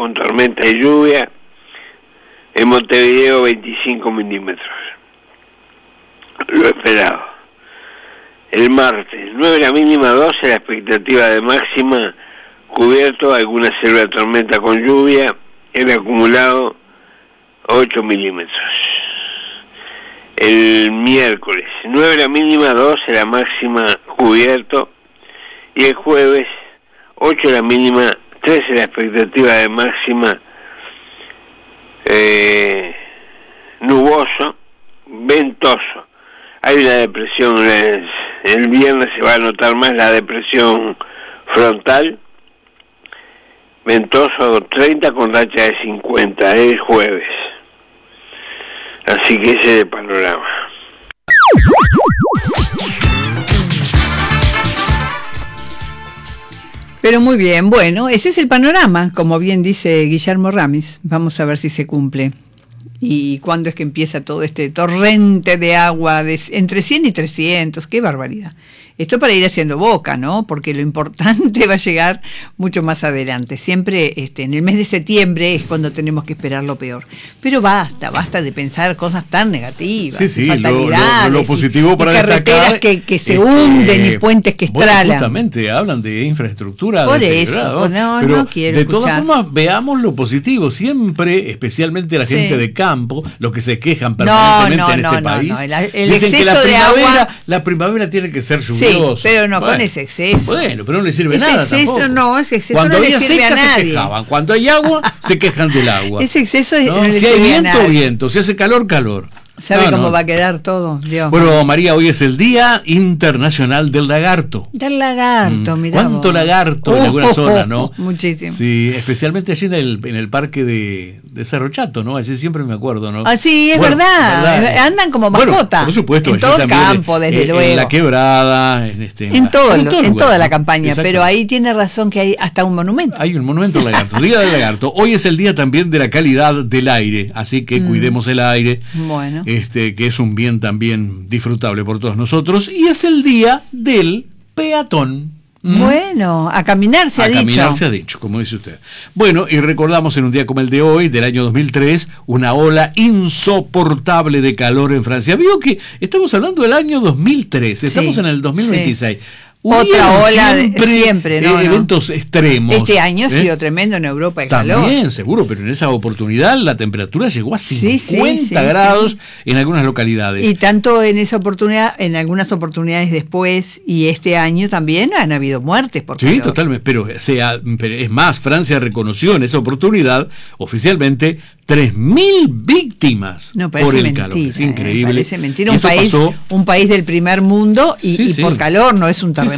con tormenta y lluvia. En Montevideo 25 milímetros. Lo esperado. El martes 9 la mínima, 12 la expectativa de máxima, cubierto, alguna severa tormenta con lluvia, el acumulado 8 milímetros. El miércoles 9 la mínima, 12 la máxima, cubierto, y el jueves 8 la mínima, 13 la expectativa de máxima, nuboso, ventoso. Hay una depresión, el viernes se va a notar más la depresión frontal, ventoso 30 con racha de 50 el jueves. Así que ese es el panorama. Pero muy bien, bueno, ese es el panorama, como bien dice Guillermo Ramis. Vamos a ver si se cumple. ¿Y cuándo es que empieza todo este torrente de agua de entre 100 y 300? ¡Qué barbaridad! Esto para ir haciendo boca, ¿no? Porque lo importante va a llegar mucho más adelante. Siempre en el mes de septiembre es cuando tenemos que esperar lo peor. Pero basta de pensar cosas tan negativas. Sí, lo positivo para carreteras destacar que se hunden y puentes que estralan. Justamente hablan de infraestructura. Por eso, no quiero de escuchar. todas formas, veamos lo positivo. Siempre, especialmente la gente de campo, los que se quejan permanentemente en este país. El dicen exceso que de agua. La primavera tiene que ser lluviosa. Sí, pero no con ese exceso. Bueno, pero no le sirve nada tampoco. Ese exceso Cuando no le sirve a nadie. Se quejaban. Cuando hay agua, se quejan del agua. Ese exceso ¿no? no le Si hay sirve viento, a nadie. viento. Si hace calor, calor. ¿Sabe cómo va a quedar todo? Dios. Bueno, María, hoy es el Día Internacional del Lagarto. Del lagarto, mirá. ¿Cuánto lagarto en alguna zona, no? Muchísimo. Sí, especialmente allí en el parque de Cerro Chato, ¿no? Allí siempre me acuerdo, ¿no? Ah, sí, es verdad. Andan como mascota. Bueno, por supuesto. En todo el campo, desde luego. En la quebrada. En toda la campaña. Pero ahí tiene razón que hay hasta un monumento. Hay un monumento al lagarto. Día del lagarto. Hoy es el día también de la calidad del aire. Así que cuidemos el aire. Bueno. Que es un bien también disfrutable por todos nosotros, y es el día del peatón. Bueno, a caminar se ha dicho. A caminar se ha dicho, como dice usted. Bueno, y recordamos en un día como el de hoy, del año 2003, una ola insoportable de calor en Francia. Vio que estamos hablando del año 2003, estamos en el 2026. Sí. Otra ola siempre, ¿no? Eventos extremos. Este año ha sido tremendo en Europa el calor. También, seguro, pero en esa oportunidad la temperatura llegó a 50 grados en algunas localidades. Y tanto en esa oportunidad, en algunas oportunidades después y este año también han habido muertes por calor. Sí, totalmente, pero es más, Francia reconoció en esa oportunidad oficialmente 3.000 víctimas por el calor. Es increíble. Parece mentira. Un país del primer mundo y por calor, no es un terremoto.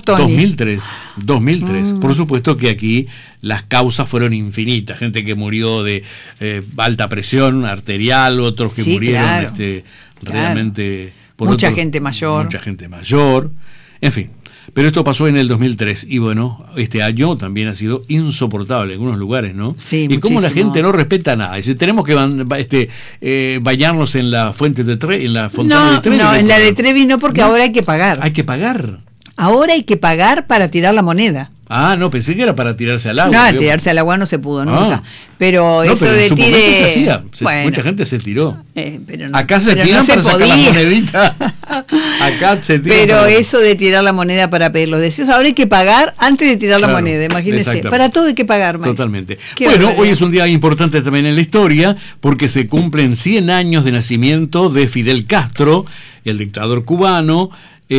2003. Por supuesto que aquí las causas fueron infinitas. Gente que murió de alta presión arterial, otros que murieron realmente por mucha gente mayor. En fin. Pero esto pasó en el 2003 y bueno, este año también ha sido insoportable en algunos lugares, ¿no? Sí, y cómo la gente no respeta nada. Dice, tenemos que bañarnos en la fuente de Trevi, en la fontana de Trevi. No, en la de Trevi no, porque ahora hay que pagar. Hay que pagar. Ahora hay que pagar para tirar la moneda. Ah, no, pensé que era para tirarse al agua. No, tirarse al agua no se pudo nunca. Pero eso de tire... se hacía. Mucha gente se tiró. Acá se tiran para sacar la monedita. Acá se tiran. Pero eso de tirar la moneda para pedir los deseos, ahora hay que pagar antes de tirar la moneda, imagínense. Para todo hay que pagar, Mike. Totalmente. Bueno, hoy es un día importante también en la historia, porque se cumplen 100 años de nacimiento de Fidel Castro, el dictador cubano,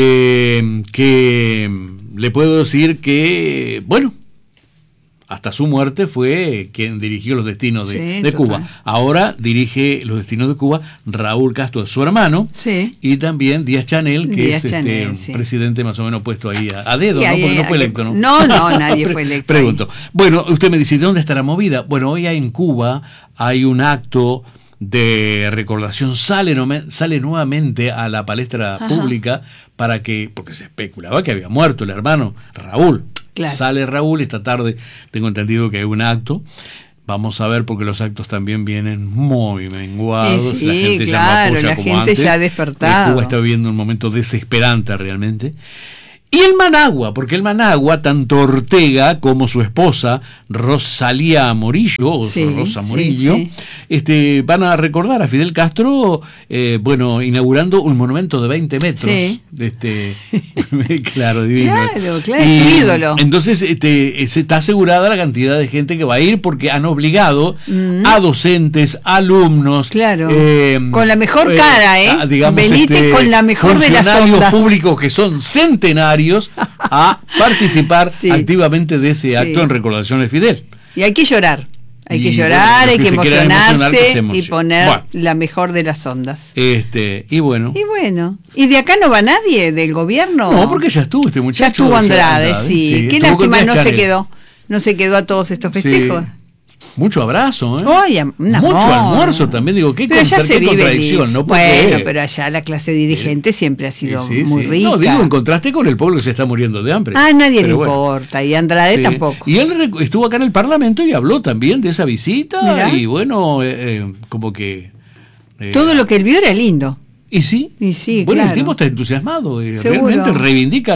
que le puedo decir que, bueno, hasta su muerte fue quien dirigió los destinos de Cuba. Ahora dirige los destinos de Cuba Raúl Castro, su hermano, y también Díaz-Chanel, que es presidente más o menos puesto ahí a dedo, ¿no? Porque no fue electo, ¿no? No, nadie fue electo. Pregunto. Bueno, usted me dice, ¿de dónde está la movida? Bueno, hoy en Cuba hay un acto de recordación, sale nuevamente a la palestra pública porque se especulaba que había muerto el hermano Raúl. Claro. Sale Raúl, esta tarde tengo entendido que hay un acto. Vamos a ver, porque los actos también vienen muy menguados. La gente ya no apoya como antes. Ya ha despertado. Cuba está viviendo un momento desesperante realmente. Y el Managua, porque el Managua, tanto Ortega como su esposa, Rosalía Morillo, o Sí, Rosa sí, Morillo, sí. van a recordar a Fidel Castro, inaugurando un monumento de 20 metros. Sí. Claro, divino. Claro, es su ídolo. Entonces, se está asegurada la cantidad de gente que va a ir, porque han obligado a docentes, alumnos. Claro. Con la mejor cara, digamos, venite con la mejor de las funcionarios ondas. públicos que son centenarios a participar Sí. activamente de ese acto Sí. en recordación de Fidel. Y hay que llorar. Hay que Y, llorar, bueno, hay los que que se quieran emocionar, que se emocionarse y emocionen. poner Bueno. la mejor de las ondas. Y bueno. Y bueno, ¿y de acá no va nadie del gobierno? No, porque ya estuvo este muchacho. Ya estuvo Andrade, sí. Qué estuvo con lástima, Díaz no se Chanel. quedó. No se quedó a todos estos festejos. Sí. Mucho abrazo, ¿eh? Ay, un amor. Mucho almuerzo también, digo, qué Pero allá se vive contradicción, ¿no? Porque- Bueno, pero allá la clase dirigente siempre ha sido Sí, muy sí. rica. No, digo, en contraste con el pueblo que se está muriendo de hambre. A nadie le Pero bueno. importa, y Andrade Sí. tampoco. Y él estuvo acá en el Parlamento y habló también de esa visita. Mirá. Y bueno, como que... Todo lo que él vio era lindo. Y sí, Y sí, bueno, claro. el tipo está entusiasmado, Seguro. realmente reivindica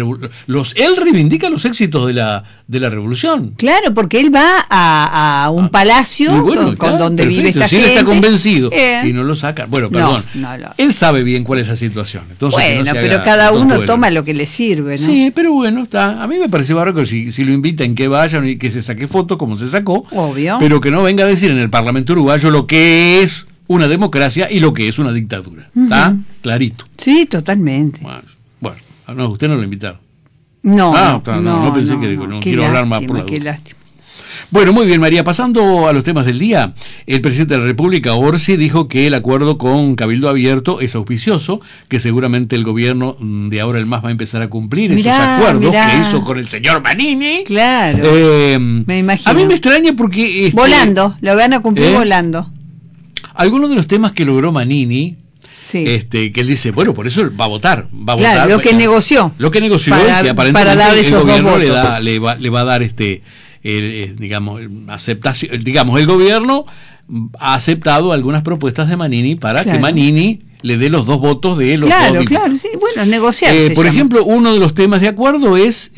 él reivindica los éxitos de la revolución. Claro, porque él va a un palacio Y bueno, con claro, donde vive perfecto. esta Si él gente. está convencido Eh. y no lo sacan. Bueno, No, perdón. no. Él sabe bien cuál es la situación. Entonces, que no Bueno, se pero haga cada tonto uno de toma lo que le sirve, ¿no? Sí, pero bueno, está. A mí me parece bárbaro que si lo invitan que vayan y que se saque foto como se sacó. Obvio. Pero que no venga a decir en el Parlamento uruguayo lo que es una democracia y lo que es una dictadura. ¿Está? Clarito. Sí, totalmente. Bueno, no, usted no lo invitaron. No, no pensé que digo, no Qué quiero hablar más por la qué duda. lástima. Bueno, muy bien, María. Pasando a los temas del día, el presidente de la República, Orsi, dijo que el acuerdo con Cabildo Abierto es auspicioso, que seguramente el gobierno de ahora el MAS va a empezar a cumplir esos acuerdos que hizo con el señor Manini. Claro. Me imagino. A mí me extraña porque... Volando, lo van a cumplir volando. Algunos de los temas que logró Manini... Sí. Que él dice, bueno, por eso va a votar. Claro, lo que negoció. Lo que negoció para, y que aparentemente para dar esos el gobierno dos votos. le va a dar digamos, aceptación. Digamos, el gobierno ha aceptado algunas propuestas de Manini para que Manini le dé los 2 votos de los 2 diputados. Claro, sí, bueno, negociar. Por ejemplo, uno de los temas de acuerdo es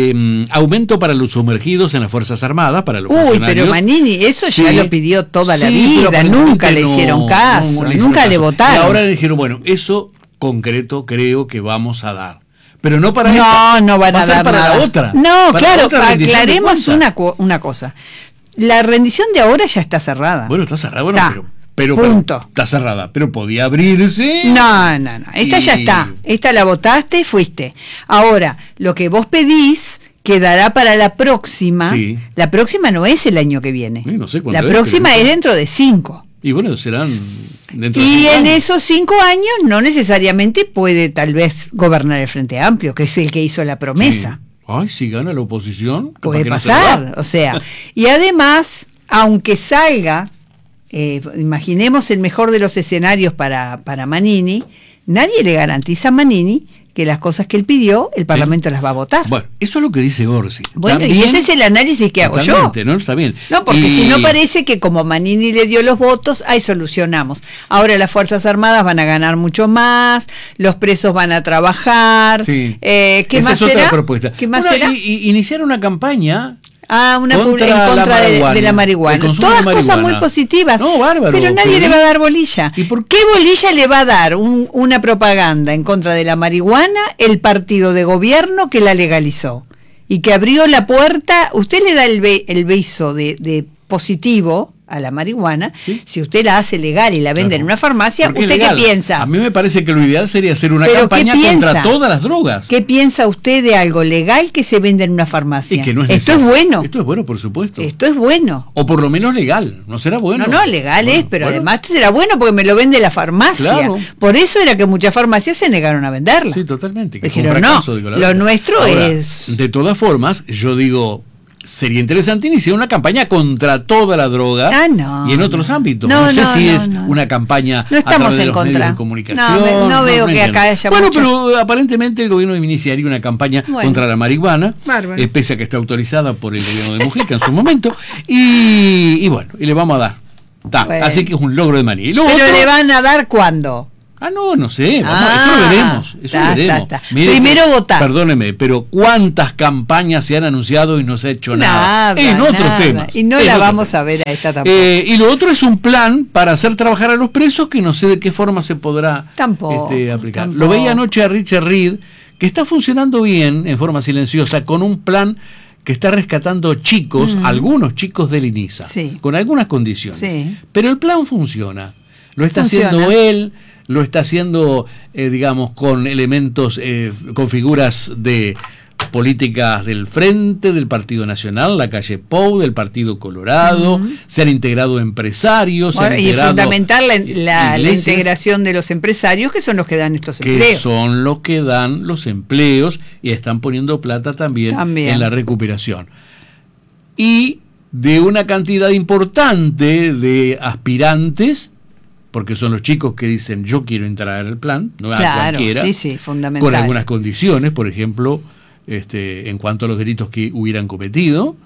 aumento para los sumergidos en las Fuerzas Armadas, para los funcionarios. Pero Manini, eso Sí. ya lo pidió toda la Sí, vida, pero nunca le no- hicieron caso, no le nunca hicieron le caso. votaron. Y ahora le dijeron, bueno, eso concreto creo que vamos a dar. Pero no para no, esta, no van va a ser dar para nada. la otra. No, para claro, la otra rendición de aclaremos cuentas. una cosa. La rendición de ahora ya está cerrada. Bueno, está cerrada, bueno, Está. pero Punto. está cerrada, pero podía abrirse. No. Esta ya Y- está. Esta la votaste y fuiste. Ahora, lo que vos pedís quedará para la próxima. Sí. La próxima no es el año que viene. Sí, no sé cuándo la es, próxima pero- es dentro de 5. Y bueno, serán dentro de Y 5 en años. esos 5 años no necesariamente puede tal vez gobernar el Frente Amplio, que es el que hizo la promesa. Sí. Ay, si gana la oposición, capaz Puede que no se le pasar, va. o sea. Y además, aunque salga, imaginemos el mejor de los escenarios para Manini, nadie le garantiza a Manini que las cosas que él pidió, el Parlamento las va a votar. Bueno, eso es lo que dice Orsi. Bueno, y También- ese es el análisis que hago yo. Totalmente, ¿no? Está bien. No, porque Y- si no parece que como Manini le dio los votos, ahí solucionamos. Ahora las Fuerzas Armadas van a ganar mucho más, los presos van a trabajar. Sí. ¿Qué Esa más es otra será? propuesta. ¿Qué más Bueno, será? y iniciar una campaña En contra la contra de marihuana, la el marihuana. consumo Todas de cosas marihuana. muy positivas. No, bárbaro, pero nadie pero le va a dar bolilla. ¿Y por qué bolilla le va a dar una propaganda en contra de la marihuana el partido de gobierno que la legalizó? Y que abrió la puerta. Usted le da el beso de positivo a la marihuana, ¿Sí? Si usted la hace legal y la vende Claro. en una farmacia, Porque es ¿usted legal. qué piensa? A mí me parece que lo ideal sería hacer una ¿Pero campaña qué contra piensa? todas las drogas. ¿Qué piensa usted de algo legal que se vende en una farmacia? Y que no es Esto es necesario. bueno. Esto es bueno, por supuesto. Esto es bueno. O por lo menos legal. ¿No será bueno? No, legal Bueno, es, pero bueno. además será bueno porque me lo vende la farmacia. Claro. Por eso era que muchas farmacias se negaron a venderla. Sí, totalmente. Que fue Dijeron, un fracaso, no, digo, la lo verdad. nuestro Ahora, es... De todas formas, yo digo, sería interesante iniciar una campaña contra toda la droga no, y en otros ámbitos. No, No sé no, si no, es no. una campaña No estamos a través de en los contra. medios de comunicación. No veo que entiendo. acá haya Bueno, mucho. pero aparentemente el gobierno iniciaría una campaña Bueno. contra la marihuana, Bárbaro. pese a que está autorizada por el gobierno de Mujica en su momento, y bueno, y le vamos a dar. Bueno. Así que es un logro de Manini. Y lo Pero otro- le van a dar cuándo. No sé, eso lo veremos. Eso lo veremos. Está. Primero votar. Perdóneme, pero ¿cuántas campañas se han anunciado y no se ha hecho nada? En otros temas. Y no la vamos a ver a esta tampoco. Y lo otro es un plan para hacer trabajar a los presos que no sé de qué forma se podrá aplicar. Lo veía anoche a Richard Reed, que está funcionando bien en forma silenciosa con un plan que está rescatando chicos, algunos chicos del INISA, con algunas condiciones. Sí. Pero el plan funciona. Lo está haciendo él, lo está haciendo, digamos, con elementos, con figuras de políticas del Frente, del Partido Nacional, la calle Pou, del Partido Colorado, se han integrado empresarios. Y es fundamental la integración de los empresarios, que son los que dan estos empleos. Que son los que dan los empleos y están poniendo plata también en la recuperación. Y de una cantidad importante de aspirantes, porque son los chicos que dicen yo quiero entrar al plan, no a cualquiera, fundamental. Con algunas condiciones, por ejemplo, en cuanto a los delitos que hubieran cometido,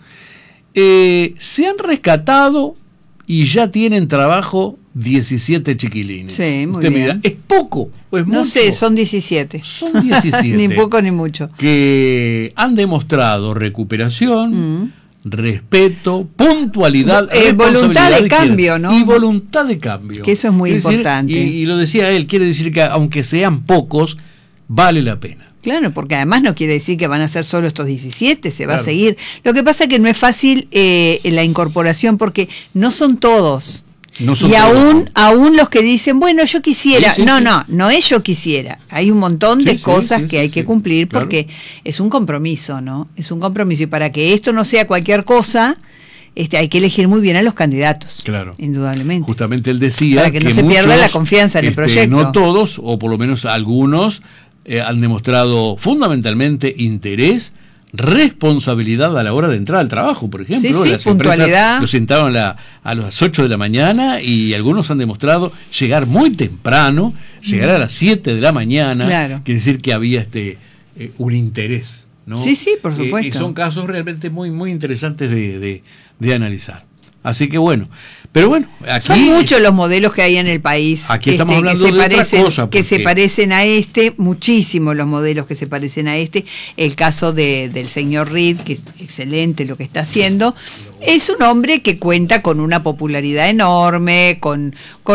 se han rescatado y ya tienen trabajo 17 chiquilines. Sí, muy bien. Dirá, ¿es poco o es mucho? No sé, son 17. Son 17. Ni poco ni mucho. Que han demostrado recuperación, respeto, puntualidad, voluntad de cambio, ¿no? Y voluntad de cambio. Que eso es muy importante. Y lo decía él, quiere decir que aunque sean pocos, vale la pena. Claro, porque además no quiere decir que van a ser solo estos 17, se va a seguir. Lo que pasa es que no es fácil la incorporación porque no son todos. No son y todos, aún los que dicen, bueno, yo quisiera. No es yo quisiera. Hay un montón de cosas que hay que cumplir porque es un compromiso, ¿no? Es un compromiso. Y para que esto no sea cualquier cosa, hay que elegir muy bien a los candidatos. Claro. Indudablemente. Justamente él decía para que no se pierda la confianza en el proyecto. No todos, o por lo menos algunos, han demostrado fundamentalmente interés, responsabilidad a la hora de entrar al trabajo, por ejemplo. Las puntualidad. Los sentaron a las 8 de la mañana y algunos han demostrado llegar muy temprano, llegar a las 7 de la mañana. Claro. Quiere decir que había un interés, ¿no? Sí, por supuesto. Y son casos realmente muy, muy interesantes de analizar. Así que bueno, pero bueno, aquí son muchos los modelos que hay en el país. Aquí estamos hablando de otra cosa. Que se parecen a muchísimos los modelos que se parecen a El caso del señor Reed, que es excelente lo que está haciendo. Es un hombre que cuenta con una popularidad enorme, con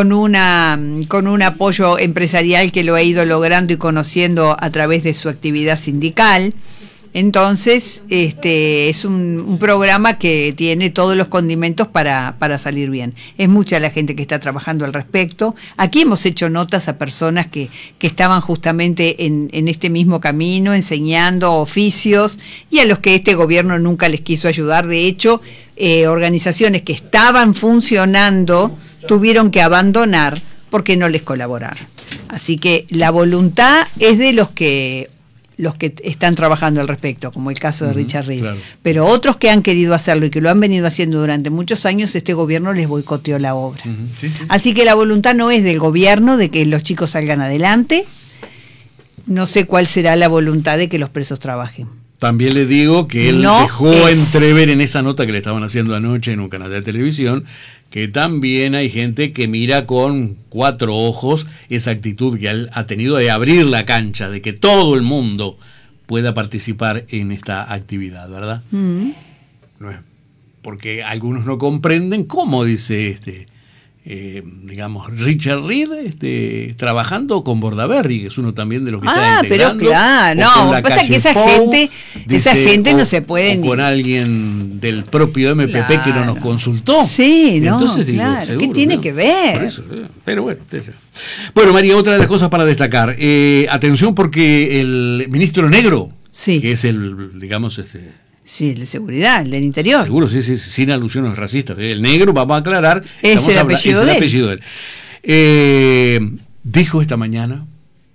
un apoyo empresarial que lo ha ido logrando y conociendo a través de su actividad sindical. Entonces, es un programa que tiene todos los condimentos para salir bien. Es mucha la gente que está trabajando al respecto. Aquí hemos hecho notas a personas que estaban justamente en este mismo camino, enseñando oficios, y a los que este gobierno nunca les quiso ayudar. De hecho, organizaciones que estaban funcionando tuvieron que abandonar porque no les colaboraron. Así que la voluntad es de los que están trabajando al respecto, como el caso de Richard Reed. Claro. Pero otros que han querido hacerlo y que lo han venido haciendo durante muchos años, este gobierno les boicoteó la obra. Así que la voluntad no es del gobierno de que los chicos salgan adelante. No sé cuál será la voluntad de que los presos trabajen. También le digo que él dejó entrever en esa nota que le estaban haciendo anoche en un canal de televisión que también hay gente que mira con 4 ojos esa actitud que él ha tenido de abrir la cancha, de que todo el mundo pueda participar en esta actividad, ¿verdad? No es, porque algunos no comprenden cómo dice digamos, Richard Reed trabajando con Bordaberry, que es uno también de los que está integrando. Pero claro, no, pasa que esa gente no se puede con alguien del propio MPP que no nos consultó. Sí, no, entonces digo, claro, seguro, ¿qué tiene que ver? Por eso, pero bueno. Bueno, María, otra de las cosas para destacar, atención porque el ministro Negro, que es el, digamos, sí, el de seguridad, el del interior. Seguro, sí, sin alusiones racistas. El Negro, vamos a aclarar. Es el apellido de él. Dijo esta mañana,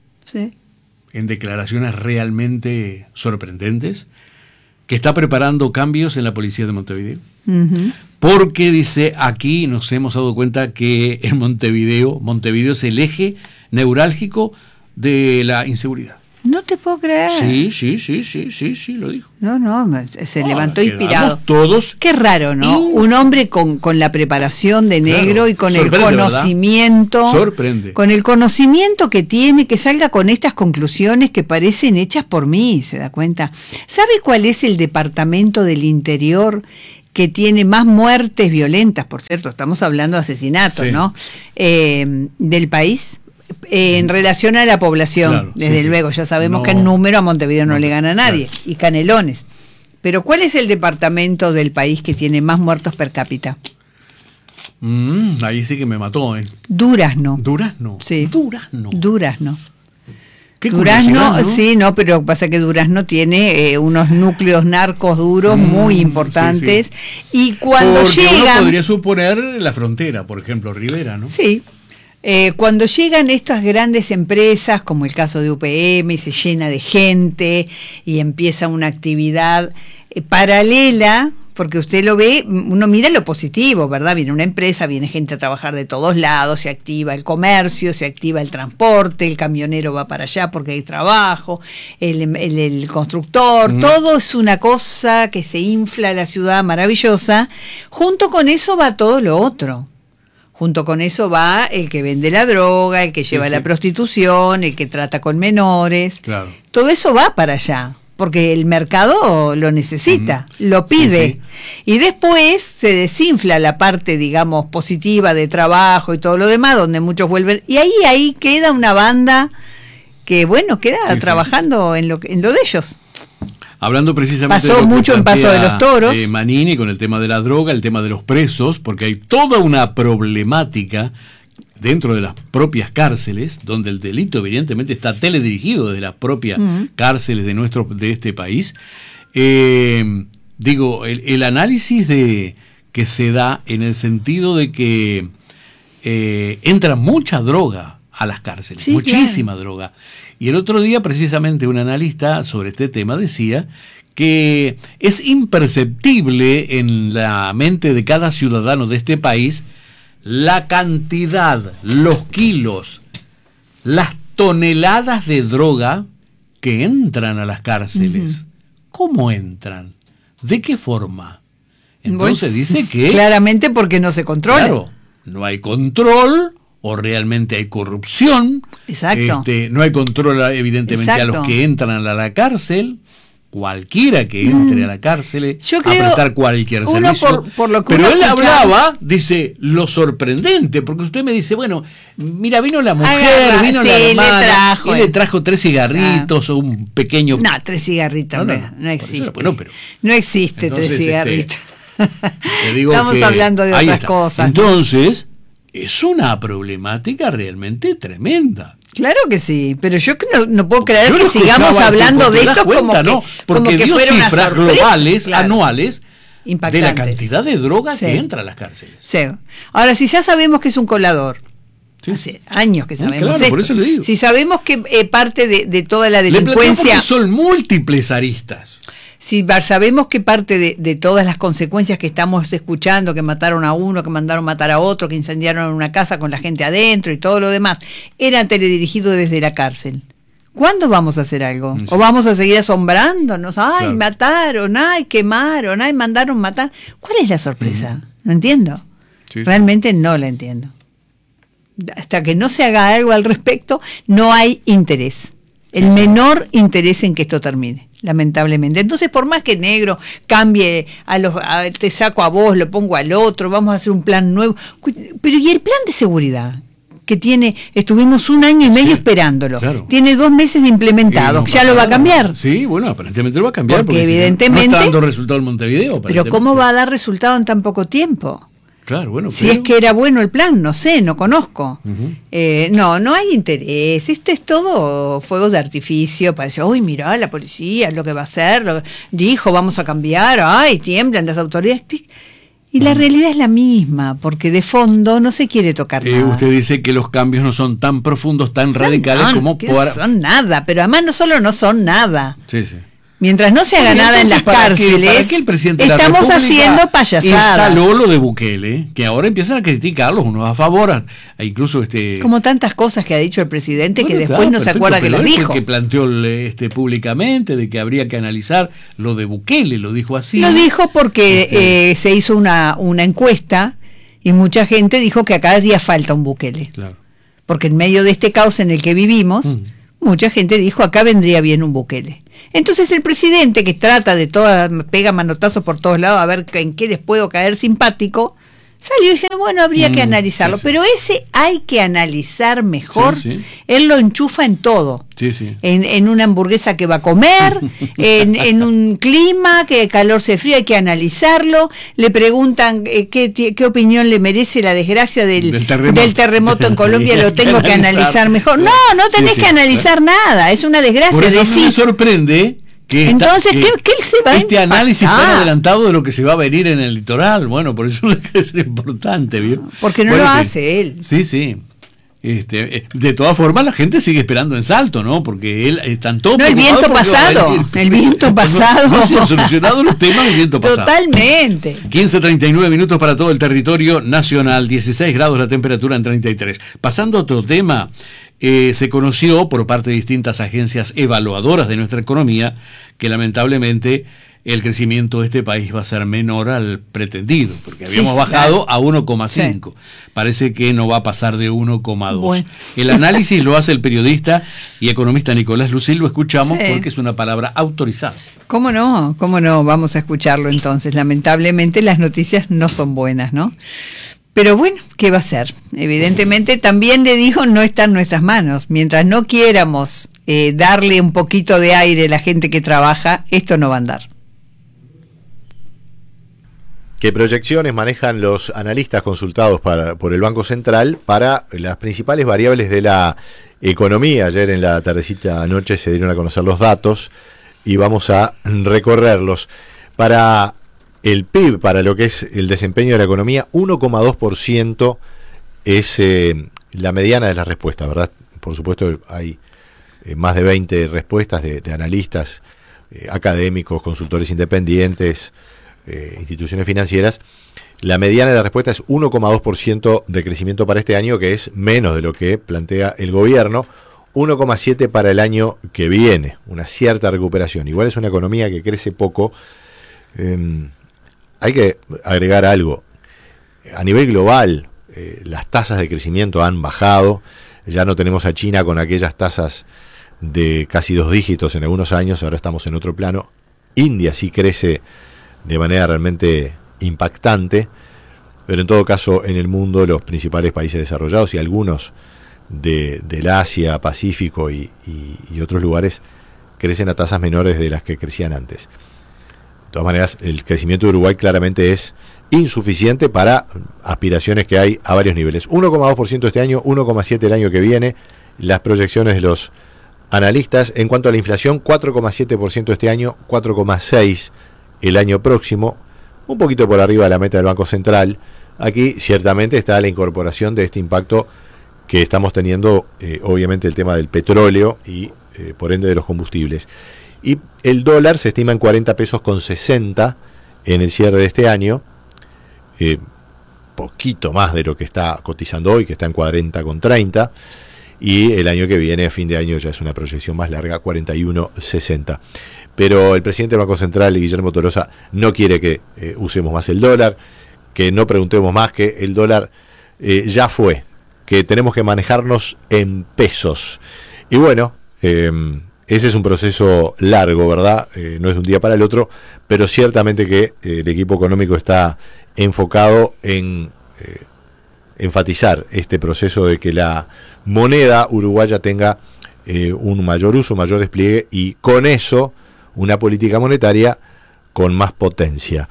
en declaraciones realmente sorprendentes, que está preparando cambios en la policía de Montevideo. Porque dice, aquí nos hemos dado cuenta que en Montevideo es el eje neurálgico de la inseguridad. No te puedo creer. Sí, lo dijo. No, se levantó inspirado. Todos. Qué raro, ¿no? Un hombre con la preparación de negro, claro, y con el conocimiento. ¿Verdad? Sorprende. Con el conocimiento que tiene, que salga con estas conclusiones que parecen hechas por mí, ¿se da cuenta? ¿Sabe cuál es el departamento del interior que tiene más muertes violentas? Por cierto, estamos hablando de asesinatos, sí, ¿no? Del país. En relación a la población, claro, desde luego, ya sabemos que en número a Montevideo no le gana a nadie, claro, y Canelones. Pero ¿cuál es el departamento del país que tiene más muertos per cápita? Ahí sí que me mató, ¿eh? Durazno. Sí. Durazno. Qué Durazno, ¿no? Sí, no, pero pasa que Durazno tiene unos núcleos narcos duros muy importantes, sí. Y cuando llegan... Uno podría suponer la frontera, por ejemplo, Rivera, ¿no? Sí. Cuando llegan estas grandes empresas, como el caso de UPM, y se llena de gente y empieza una actividad paralela, porque usted lo ve, uno mira lo positivo, ¿verdad? Viene una empresa, viene gente a trabajar de todos lados, se activa el comercio, se activa el transporte, el camionero va para allá porque hay trabajo, el constructor, todo es una cosa que se infla la ciudad maravillosa. Junto con eso va todo lo otro. Junto con eso va el que vende la droga, el que lleva la prostitución, el que trata con menores. Claro. Todo eso va para allá, porque el mercado lo necesita, lo pide. Sí. Y después se desinfla la parte, digamos, positiva de trabajo y todo lo demás, donde muchos vuelven. Y ahí queda una banda que, bueno, queda trabajando en lo de ellos. Hablando precisamente pasó mucho en Paso de los Toros. Manini con el tema de la droga, el tema de los presos, porque hay toda una problemática dentro de las propias cárceles, donde el delito evidentemente está teledirigido desde las propias cárceles de este país. Digo, el análisis que se da en el sentido de que entra mucha droga a las cárceles, muchísima droga. Y el otro día precisamente un analista sobre este tema decía que es imperceptible en la mente de cada ciudadano de este país la cantidad, los kilos, las toneladas de droga que entran a las cárceles. ¿Cómo entran? ¿De qué forma? Entonces dice que... Claramente porque no se controla. Claro, no hay control... o realmente hay corrupción. Exacto. No hay control evidentemente a los que entran a la cárcel. Cualquiera que entre a la cárcel yo creo a prestar cualquier servicio. Por lo que pero él hablaba, dice, lo sorprendente, porque usted me dice, bueno, mira, vino la mujer, vino la hermana, y le trajo 3 cigarritos o un pequeño... No, 3 cigarritos no existe. Eso, bueno, pero, no existe entonces, 3 cigarritos. Te digo estamos hablando de otras cosas. Entonces... es una problemática realmente tremenda. Claro que sí, pero yo no puedo creer que sigamos hablando de esto como porque que dio fuera una cifras sorpresa globales, anuales, impactantes, de la cantidad de droga que entra a las cárceles. Sí. Ahora, si ya sabemos que es un colador, hace años que sabemos esto. Por eso le digo. Si sabemos que parte de toda la delincuencia... Le son múltiples aristas. Si sabemos que parte de todas las consecuencias que estamos escuchando, que mataron a uno, que mandaron matar a otro, que incendiaron una casa con la gente adentro y todo lo demás, era teledirigido desde la cárcel. ¿Cuándo vamos a hacer algo? Sí. ¿O vamos a seguir asombrándonos? ¡Ay, mataron! ¡Ay, quemaron! ¡Ay, mandaron matar! ¿Cuál es la sorpresa? No entiendo. Sí, realmente no la entiendo. Hasta que no se haga algo al respecto, no hay interés. El menor interés en que esto termine, lamentablemente. Entonces, por más que negro cambie te saco a vos, lo pongo al otro, vamos a hacer un plan nuevo. Pero ¿y el plan de seguridad? Que estuvimos 1 año y medio esperándolo. Claro. Tiene 2 meses de implementado. ¿Ya lo va a cambiar? Sí, bueno, aparentemente lo va a cambiar. Porque evidentemente... no está dando resultado en Montevideo. Pero ¿cómo va a dar resultado en tan poco tiempo? Claro, bueno, si es que era bueno el plan, no sé, no conozco. No hay interés. Esto es todo fuegos de artificio. Parece, uy, mirá, la policía, lo que va a hacer, dijo, vamos a cambiar, ay, tiemblan las autoridades. Y la realidad es la misma, porque de fondo no se quiere tocar nada. Usted dice que los cambios no son tan profundos, tan radicales como... No son nada, pero además no solo no son nada. Sí. Mientras no se haga nada en las cárceles, ¿para qué el presidente de la estamos República haciendo payasadas? Instaló lo de Bukele, que ahora empiezan a criticarlos unos a favor, incluso como tantas cosas que ha dicho el presidente, bueno, que después no se acuerda que las dijo. Que planteó públicamente de que habría que analizar lo de Bukele, lo dijo así. Lo dijo porque se hizo una encuesta y mucha gente dijo que acá haría falta un Bukele. Claro. Porque en medio de este caos en el que vivimos, mucha gente dijo acá vendría bien un Bukele. Entonces el presidente, que trata de pega manotazos por todos lados a ver en qué les puedo caer simpático, salió diciendo, bueno, habría que analizarlo. Sí. Pero ese hay que analizar mejor. Sí. Él lo enchufa en todo. Sí, sí. En una hamburguesa que va a comer, en un clima, que calor se frío, hay que analizarlo. Le preguntan qué opinión le merece la desgracia del terremoto en Colombia, lo tengo que analizar mejor. No tenés que analizar nada, es una desgracia. Por eso a mí me sorprende que entonces, ¿qué se va este análisis tan adelantado de lo que se va a venir en el litoral. Bueno, por eso es importante, ¿vio? Porque no lo hace él. Sí. De todas formas, la gente sigue esperando en Salto, ¿no? Porque él están todos el viento pasado. El viento pasado. No se han solucionado los temas del viento pasado. Totalmente. 15:39 minutos para todo el territorio nacional, 16 grados la temperatura en 33. Pasando a otro tema. Se conoció por parte de distintas agencias evaluadoras de nuestra economía que lamentablemente el crecimiento de este país va a ser menor al pretendido, porque habíamos bajado a 1,5. Parece que no va a pasar de 1,2. Bueno. El análisis lo hace el periodista y economista Nicolás Lucil, lo escuchamos porque es una palabra autorizada. ¿Cómo no? Vamos a escucharlo entonces. Lamentablemente las noticias no son buenas, ¿no? Pero bueno, ¿qué va a ser? Evidentemente también le digo, no está en nuestras manos. Mientras no quieramos darle un poquito de aire a la gente que trabaja, esto no va a andar. ¿Qué proyecciones manejan los analistas consultados por el Banco Central para las principales variables de la economía? Ayer en la tardecita anoche se dieron a conocer los datos y vamos a recorrerlos. Para el PIB, para lo que es el desempeño de la economía, 1,2% es la mediana de las respuestas, ¿verdad? Por supuesto hay más de 20 respuestas de analistas, académicos, consultores independientes, instituciones financieras. La mediana de la respuesta es 1,2% de crecimiento para este año, que es menos de lo que plantea el gobierno. 1,7% para el año que viene, una cierta recuperación. Igual es una economía que crece poco. Hay que agregar algo. A nivel global, las tasas de crecimiento han bajado. Ya no tenemos a China con aquellas tasas de casi 2 dígitos en algunos años. Ahora estamos en otro plano. India sí crece de manera realmente impactante. Pero en todo caso, en el mundo, los principales países desarrollados y algunos del Asia, Pacífico y otros lugares crecen a tasas menores de las que crecían antes. De todas maneras, el crecimiento de Uruguay claramente es insuficiente para aspiraciones que hay a varios niveles. 1,2% este año, 1,7% el año que viene. Las proyecciones de los analistas en cuanto a la inflación, 4,7% este año, 4,6% el año próximo. Un poquito por arriba de la meta del Banco Central. Aquí ciertamente está la incorporación de este impacto que estamos teniendo, obviamente el tema del petróleo y por ende de los combustibles. Y el dólar se estima en 40 pesos con 60 en el cierre de este año, poquito más de lo que está cotizando hoy, que está en 40 con 30, y el año que viene, a fin de año, ya es una proyección más larga, 41,60. Pero el presidente del Banco Central, Guillermo Tolosa, no quiere que usemos más el dólar, que no preguntemos más, que el dólar ya fue, que tenemos que manejarnos en pesos. Y bueno, ese es un proceso largo, ¿verdad? No es de un día para el otro, pero ciertamente que el equipo económico está enfocado en enfatizar este proceso de que la moneda uruguaya tenga un mayor uso, mayor despliegue y con eso una política monetaria con más potencia.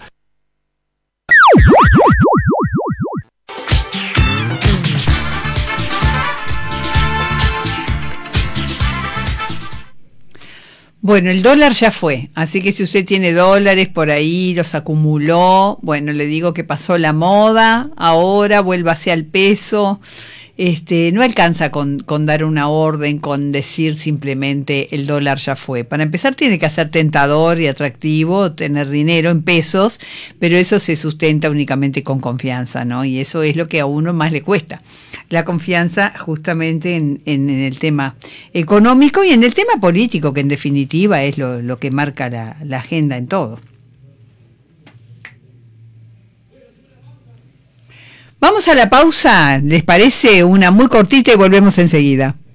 Bueno, el dólar ya fue, así que si usted tiene dólares por ahí, los acumuló, bueno, le digo que pasó la moda, ahora vuélvase al peso. no alcanza con dar una orden, con decir simplemente el dólar ya fue. Para empezar tiene que ser tentador y atractivo, tener dinero en pesos, pero eso se sustenta únicamente con confianza, ¿no? Y eso es lo que a uno más le cuesta. La confianza justamente en el tema económico y en el tema político, que en definitiva es lo que marca la agenda en todo. Vamos a la pausa, ¿les parece? Una muy cortita y volvemos enseguida.